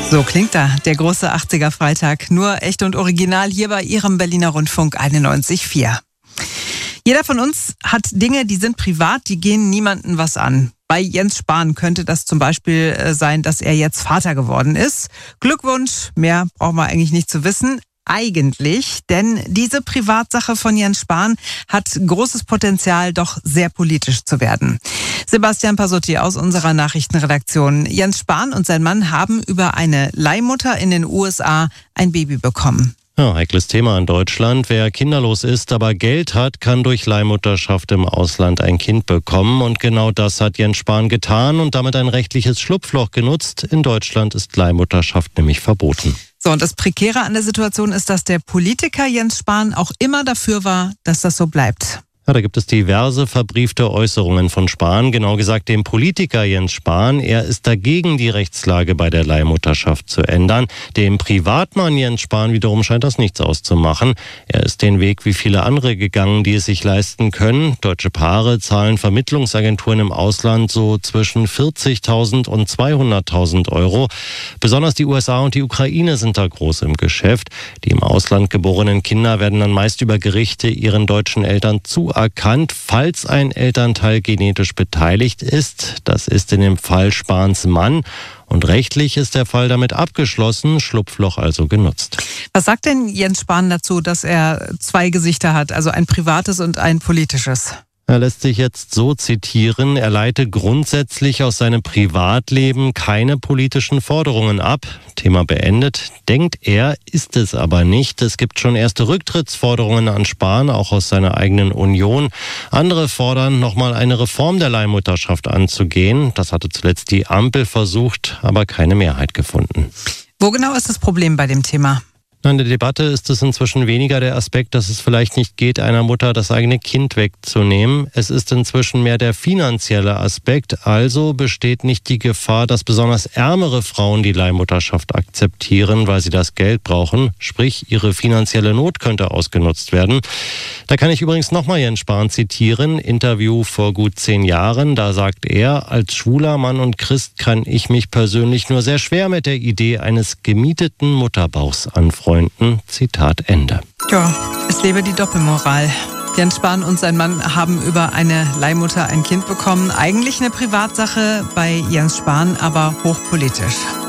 So klingt da der große 80er-Freitag. Nur echt und original hier bei Ihrem Berliner Rundfunk 91,4. Jeder von uns hat Dinge, die sind privat, die gehen niemandem was an. Bei Jens Spahn könnte das zum Beispiel sein, dass er jetzt Vater geworden ist. Glückwunsch, mehr brauchen wir eigentlich nicht zu wissen. Eigentlich, denn diese Privatsache von Jens Spahn hat großes Potenzial, doch sehr politisch zu werden. Sebastian Pasotti aus unserer Nachrichtenredaktion. Jens Spahn und sein Mann haben über eine Leihmutter in den USA ein Baby bekommen. Ja, heikles Thema in Deutschland. Wer kinderlos ist, aber Geld hat, kann durch Leihmutterschaft im Ausland ein Kind bekommen. Und genau das hat Jens Spahn getan und damit ein rechtliches Schlupfloch genutzt. In Deutschland ist Leihmutterschaft nämlich verboten. So, und das Prekäre an der Situation ist, dass der Politiker Jens Spahn auch immer dafür war, dass das so bleibt. Ja, da gibt es diverse verbriefte Äußerungen von Spahn, genau gesagt dem Politiker Jens Spahn. Er ist dagegen, die Rechtslage bei der Leihmutterschaft zu ändern. Dem Privatmann Jens Spahn wiederum scheint das nichts auszumachen. Er ist den Weg wie viele andere gegangen, die es sich leisten können. Deutsche Paare zahlen Vermittlungsagenturen im Ausland so zwischen 40.000 und 200.000 Euro. Besonders die USA und die Ukraine sind da groß im Geschäft. Die im Ausland geborenen Kinder werden dann meist über Gerichte ihren deutschen Eltern zuerkannt, falls ein Elternteil genetisch beteiligt ist. Das ist in dem Fall Spahns Mann. Und rechtlich ist der Fall damit abgeschlossen, Schlupfloch also genutzt. Was sagt denn Jens Spahn dazu, dass er zwei Gesichter hat, also ein privates und ein politisches? Er lässt sich jetzt so zitieren, er leite grundsätzlich aus seinem Privatleben keine politischen Forderungen ab. Thema beendet. Denkt er, ist es aber nicht. Es gibt schon erste Rücktrittsforderungen an Spahn, auch aus seiner eigenen Union. Andere fordern, nochmal eine Reform der Leihmutterschaft anzugehen. Das hatte zuletzt die Ampel versucht, aber keine Mehrheit gefunden. Wo genau ist das Problem bei dem Thema? In der Debatte ist es inzwischen weniger der Aspekt, dass es vielleicht nicht geht, einer Mutter das eigene Kind wegzunehmen. Es ist inzwischen mehr der finanzielle Aspekt. Also besteht nicht die Gefahr, dass besonders ärmere Frauen die Leihmutterschaft akzeptieren, weil sie das Geld brauchen. Sprich, ihre finanzielle Not könnte ausgenutzt werden. Da kann ich übrigens nochmal Jens Spahn zitieren. Interview vor gut 10 Jahren. Da sagt er, als schwuler Mann und Christ kann ich mich persönlich nur sehr schwer mit der Idee eines gemieteten Mutterbauchs anfreunden. Zitat Ende. Ja, es lebe die Doppelmoral. Jens Spahn und sein Mann haben über eine Leihmutter ein Kind bekommen. Eigentlich eine Privatsache bei Jens Spahn, aber hochpolitisch.